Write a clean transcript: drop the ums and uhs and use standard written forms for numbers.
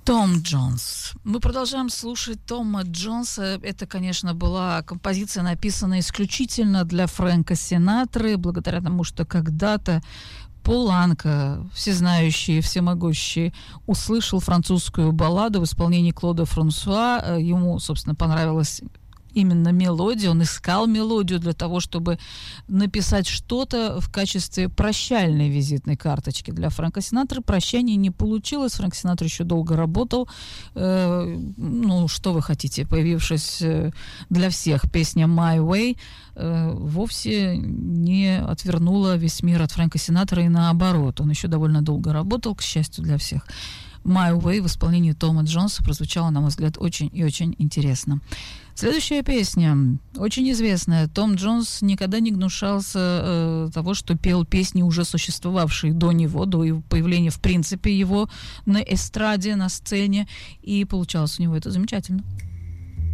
Том Джонс. Мы продолжаем слушать Тома Джонса. Это, конечно, была композиция, написанная исключительно для Фрэнка Синатры, благодаря тому, что когда-то Пол Анка, всезнающий, всемогущий, услышал французскую балладу в исполнении Клода Франсуа. Ему, собственно, понравилась именно мелодия, он искал мелодию для того, чтобы написать что-то в качестве прощальной визитной карточки для Фрэнка Синатры. Прощание не получилось, Фрэнк Синатра еще долго работал. Что вы хотите, появившись для всех песня «My Way», вовсе не отвернула весь мир от Фрэнка Синатра, и наоборот, он еще довольно долго работал, к счастью для всех. «My Way» в исполнении Тома Джонса прозвучала, на мой взгляд, очень и очень интересно. Следующая песня, очень известная. Том Джонс никогда не гнушался того, что пел песни, уже существовавшие до него, до его появления, в принципе, его на эстраде, на сцене, и получалось у него это замечательно.